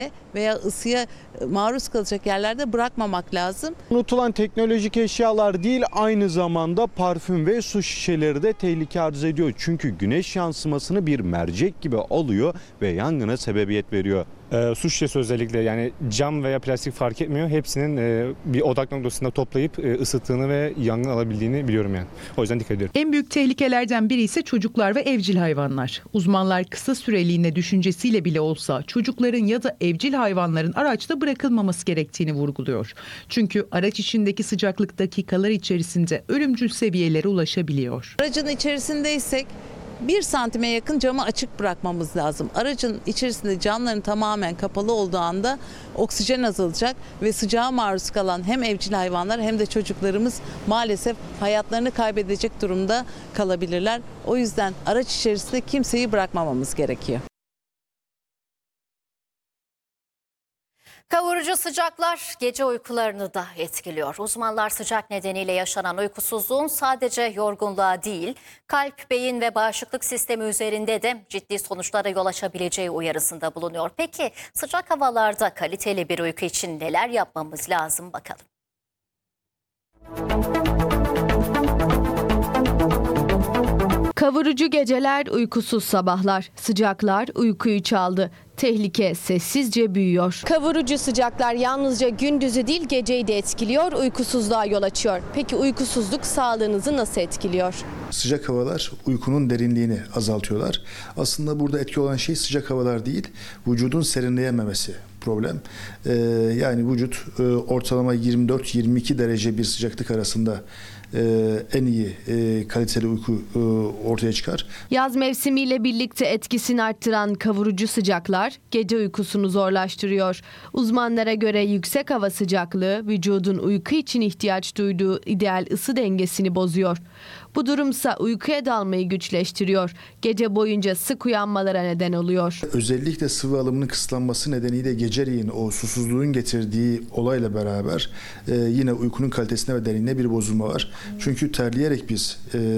veya ısıya maruz kalacak yerlerde bırakmamak lazım. Unutulan teknolojik eşyalar değil, aynı zamanda parfüm ve su şişeleri de tehlike arz ediyor. Çünkü güneş yansımasını bir mercek gibi alıyor ve yangına sebebiyet veriyor. Su şişesi özellikle, yani cam veya plastik fark etmiyor. Hepsinin bir odak noktasında toplayıp ısıttığını ve yangın alabildiğini biliyorum yani. O yüzden dikkat ediyorum. En büyük tehlikelerden biri ise çocuklar ve evcil hayvanlar. Uzmanlar kısa süreliğine düşüncesiyle bile olsa çocukların ya da evcil hayvanların araçta bırakılmaması gerektiğini vurguluyor. Çünkü araç içindeki sıcaklık dakikalar içerisinde ölümcül seviyelere ulaşabiliyor. Aracın içerisindeysek 1 santime yakın camı açık bırakmamız lazım. Aracın içerisinde camların tamamen kapalı olduğu anda oksijen azalacak ve sıcağa maruz kalan hem evcil hayvanlar hem de çocuklarımız maalesef hayatlarını kaybedecek durumda kalabilirler. O yüzden araç içerisinde kimseyi bırakmamamız gerekiyor. Kavurucu sıcaklar gece uykularını da etkiliyor. Uzmanlar sıcak nedeniyle yaşanan uykusuzluğun sadece yorgunluğa değil, kalp, beyin ve bağışıklık sistemi üzerinde de ciddi sonuçlara yol açabileceği uyarısında bulunuyor. Peki sıcak havalarda kaliteli bir uyku için neler yapmamız lazım bakalım. Kavurucu geceler, uykusuz sabahlar, sıcaklar uykuyu çaldı. Tehlike sessizce büyüyor. Kavurucu sıcaklar yalnızca gündüzü değil geceyi de etkiliyor, uykusuzluğa yol açıyor. Peki uykusuzluk sağlığınızı nasıl etkiliyor? Sıcak havalar uykunun derinliğini azaltıyorlar. Aslında burada etki olan şey sıcak havalar değil, vücudun serinleyememesi problem. Yani vücut ortalama 24-22 derece bir sıcaklık arasında en iyi kaliteli uyku ortaya çıkar. Yaz mevsimiyle birlikte etkisini arttıran kavurucu sıcaklar gece uykusunu zorlaştırıyor. Uzmanlara göre yüksek hava sıcaklığı vücudun uyku için ihtiyaç duyduğu ideal ısı dengesini bozuyor. Bu durumsa uykuya dalmayı güçleştiriyor. Gece boyunca sık uyanmalara neden oluyor. Özellikle sıvı alımının kısıtlanması nedeniyle geceleyin o susuzluğun getirdiği olayla beraber yine uykunun kalitesine ve derinliğine bir bozulma var. Çünkü terleyerek biz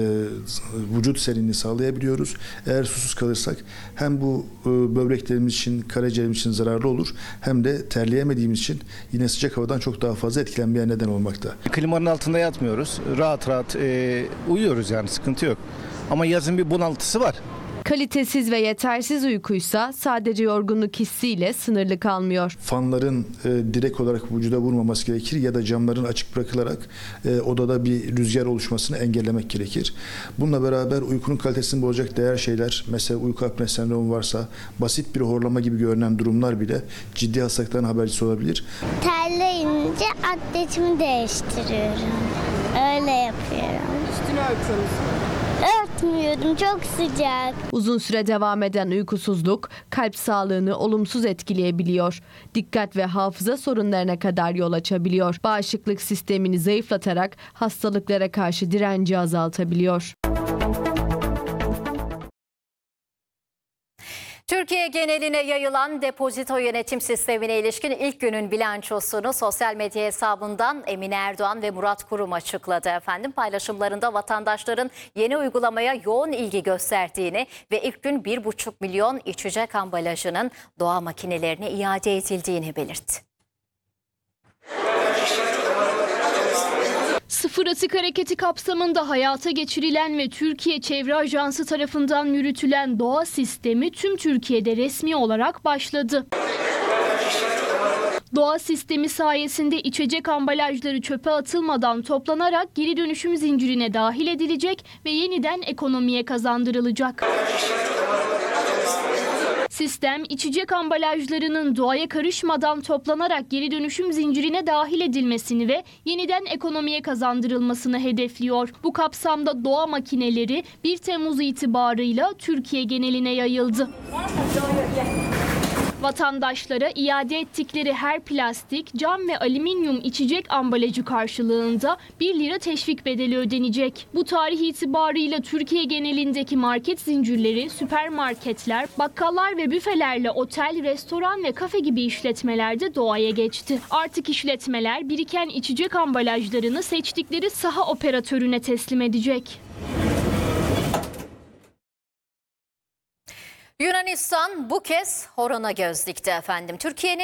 vücut serinliğini sağlayabiliyoruz. Eğer susuz kalırsak hem bu böbreklerimiz için, karaciğerimiz için zararlı olur, hem de terleyemediğimiz için yine sıcak havadan çok daha fazla etkilenmeye neden olmakta. Klimanın altında yatmıyoruz. Rahat rahat uyuyoruz, yani sıkıntı yok. Ama yazın bir bunaltısı var. Kalitesiz ve yetersiz uykuysa sadece yorgunluk hissiyle sınırlı kalmıyor. Fanların direkt olarak vücuda vurmaması gerekir ya da camların açık bırakılarak odada bir rüzgar oluşmasını engellemek gerekir. Bununla beraber uykunun kalitesini bozacak değer şeyler, mesela uyku apne sendromu varsa, basit bir horlama gibi görünen durumlar bile ciddi hastalıkların habercisi olabilir. Terleyince atletimi değiştiriyorum. Öyle yapıyorum. Üstünü örtüyorsunuz. Örtmüyorum, çok sıcak. Uzun süre devam eden uykusuzluk kalp sağlığını olumsuz etkileyebiliyor. Dikkat ve hafıza sorunlarına kadar yol açabiliyor. Bağışıklık sistemini zayıflatarak hastalıklara karşı direnci azaltabiliyor. Türkiye geneline yayılan depozito yönetim sistemine ilişkin ilk günün bilançosunu sosyal medya hesabından Emine Erdoğan ve Murat Kurum açıkladı efendim. Paylaşımlarında vatandaşların yeni uygulamaya yoğun ilgi gösterdiğini ve ilk gün 1,5 milyon içecek ambalajının doğa makinelerine iade edildiğini belirtti. Sıfır Atık Hareketi kapsamında hayata geçirilen ve Türkiye Çevre Ajansı tarafından yürütülen doğa sistemi tüm Türkiye'de resmi olarak başladı. Doğa sistemi sayesinde içecek ambalajları çöpe atılmadan toplanarak geri dönüşüm zincirine dahil edilecek ve yeniden ekonomiye kazandırılacak. Sistem, içecek ambalajlarının doğaya karışmadan toplanarak geri dönüşüm zincirine dahil edilmesini ve yeniden ekonomiye kazandırılmasını hedefliyor. Bu kapsamda doğa makineleri 1 Temmuz itibarıyla Türkiye geneline yayıldı. Vatandaşlara iade ettikleri her plastik, cam ve alüminyum içecek ambalajı karşılığında 1 lira teşvik bedeli ödenecek. Bu tarih itibarıyla Türkiye genelindeki market zincirleri, süpermarketler, bakkallar ve büfelerle otel, restoran ve kafe gibi işletmelerde doğaya geçti. Artık işletmeler biriken içecek ambalajlarını seçtikleri saha operatörüne teslim edecek. Yunanistan Yunanistan bu kez horona göz dikti efendim. Türkiye'nin